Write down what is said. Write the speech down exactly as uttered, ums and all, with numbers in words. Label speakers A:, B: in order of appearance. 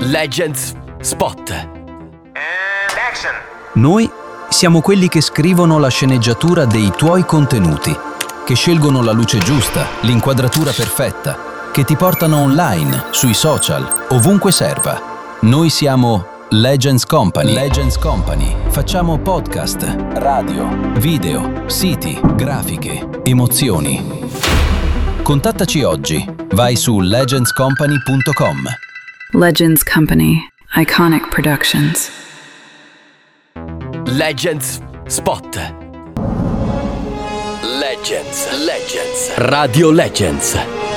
A: Legends Spot.
B: And action.
C: Noi siamo quelli che scrivono la sceneggiatura dei tuoi contenuti, che scelgono la luce giusta, l'inquadratura perfetta, che ti portano online, sui social, ovunque serva. Noi siamo Legends Company. Legends Company. Facciamo podcast, radio, video, siti, grafiche, emozioni. Contattaci oggi. Vai su legends company punto com.
D: Legends Company. Iconic Productions.
A: Legends Spot. Legends. Legends. Radio Legends.